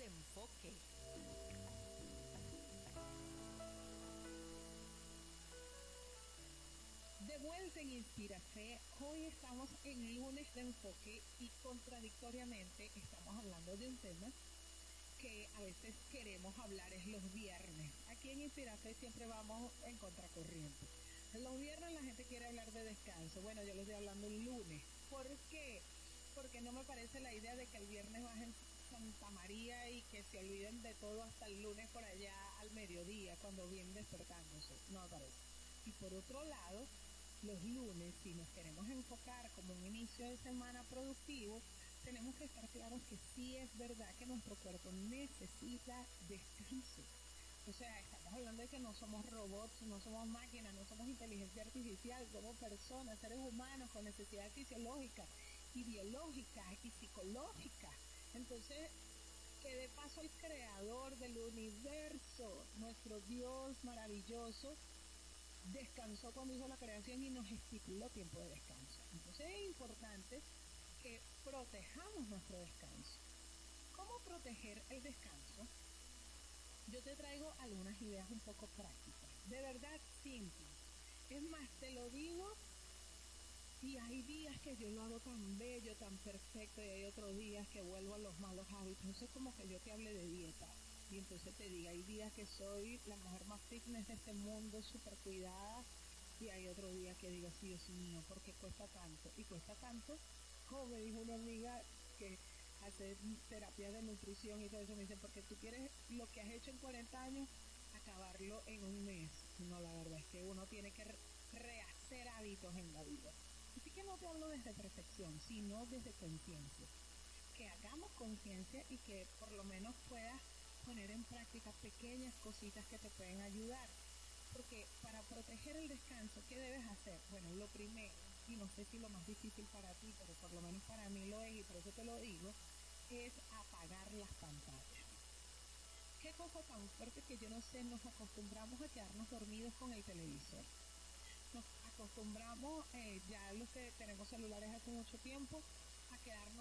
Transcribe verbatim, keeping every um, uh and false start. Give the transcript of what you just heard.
Enfoque. De vuelta en Inspirafé, hoy estamos en lunes de enfoque y contradictoriamente estamos hablando de un tema que a veces queremos hablar, es los viernes. Aquí en Inspirafé siempre vamos en contracorriente. Los viernes la gente quiere hablar de descanso. Bueno, yo les estoy hablando un lunes. ¿Por qué? Porque no me parece la idea de que el viernes bajen Santa María y que se olviden de todo hasta el lunes por allá al mediodía, cuando vienen despertándose. No me parece. Y por otro lado, los lunes, si nos queremos enfocar como un inicio de semana productivo, tenemos que estar claros que sí es verdad que nuestro cuerpo necesita descanso. O sea, estamos hablando de que no somos robots, no somos máquinas, no somos inteligencia artificial, somos personas, seres humanos con necesidades fisiológicas y biológicas y psicológicas. Entonces, que de paso el creador del universo, nuestro Dios maravilloso, descansó cuando hizo la creación y nos estipuló tiempo de descanso. Entonces es importante que protejamos nuestro descanso. ¿Cómo proteger el descanso? Yo te traigo algunas ideas un poco prácticas, de verdad simples. Es más, te lo digo y hay días que yo lo hago tan bello, tan perfecto y hay otros días que vuelvo a los malos hábitos. No sé, como que yo te hable de dieta y entonces te diga, hay días que soy la mujer más fitness de este mundo, súper cuidada, y hay otro día que digo, sí, Dios mío, ¿por qué cuesta tanto? Y cuesta tanto, como me dijo una amiga que hace terapia de nutrición y todo eso, me dice, porque tú quieres lo que has hecho en cuarenta años, acabarlo en un mes. No, la verdad es que uno tiene que re rehacer hábitos en la vida. Así que no te hablo desde perfección, sino desde conciencia. Que hagamos conciencia y que por lo menos puedas poner en práctica pequeñas cositas que te pueden ayudar. Porque para proteger el descanso, ¿qué debes hacer? Bueno, lo primero, y no sé si lo más difícil para ti, pero por lo menos para mí lo es, y por eso te lo digo, es apagar las pantallas. Qué cosa tan fuerte que yo no sé, nos acostumbramos a quedarnos dormidos con el televisor. Nos acostumbramos, eh, ya los que tenemos celulares hace mucho tiempo, a quedarnos